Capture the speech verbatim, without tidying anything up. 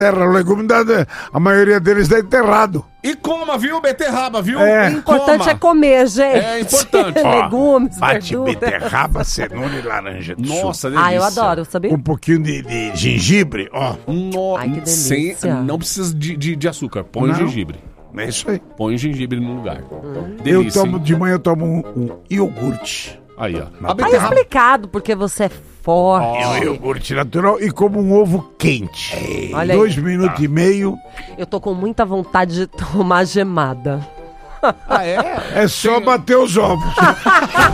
terra, o legume, dá, a maioria deles dá enterrado. E coma, viu? Beterraba, viu? É. O importante é comer, gente. É importante. Legumes, Bate verduras. beterraba, cenoura e laranja do sul. Nossa, delícia. Ah, eu adoro, sabia? Um pouquinho de, de gengibre, ó. No... Ai, que Sem... delícia. Não precisa de, de, de açúcar. Põe Não. gengibre. É isso aí. Põe gengibre no lugar. Hum. Eu Delícia, tomo, hein? de manhã eu tomo um, um iogurte. Aí, ó. A Tá beterraba... explicado porque você é forte. É um iogurte natural e como um ovo quente. Olha aí. Dois minutos e meio. Eu tô com muita vontade de tomar gemada. Ah, é? É só bater os ovos.